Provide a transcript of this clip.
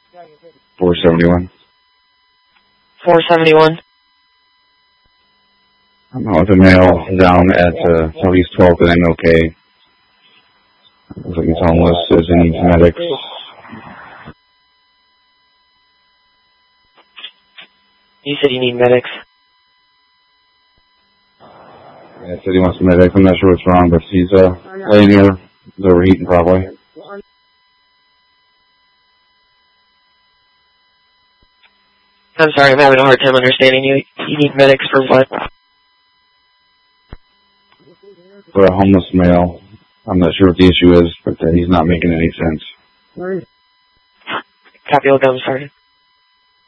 471. 471. I'm out with a male down at Southeast 12th and MLK. Looks like he's homeless, says he needs medics. You said you need medics? Yeah, said he wants medics. I'm not sure what's wrong, but he's laying here. He's overheating probably. I'm sorry, I'm having a hard time understanding you. You need medics for what? For a homeless male. I'm not sure what the issue is, but he's not making any sense. Copy, I'm sorry.